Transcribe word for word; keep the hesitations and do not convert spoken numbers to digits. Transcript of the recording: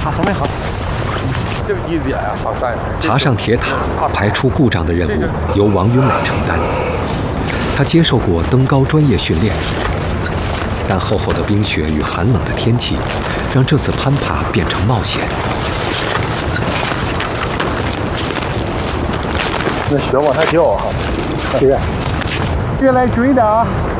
爬上面好。这个椅子呀，好山。 爬上铁塔，排除故障的任务由王云伟承担。他接受过登高专业训练，但厚厚的冰雪与寒冷的天气，让这次攀爬变成冒险。 那雪往下掉啊！是，越来追的啊！